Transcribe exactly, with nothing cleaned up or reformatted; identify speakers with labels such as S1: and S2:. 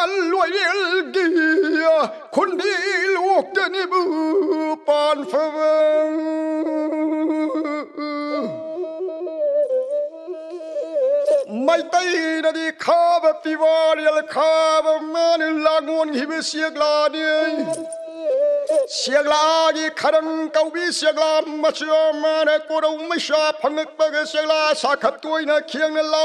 S1: รวยเกียคนดีลูกจะนี่บือปานเฟิงไม่ตีนะดิข้าแบบปีวาเรียลข้าแบบมันลางวนหิบเสียกลาเนี่ยเสียกลาดิขันเกาวิเสียกลามาเชื่อมาเนี่ยกูเราไม่ชอบพังนึกไปเสียกลาสักขัดตัวนะเคียงนั่นเรา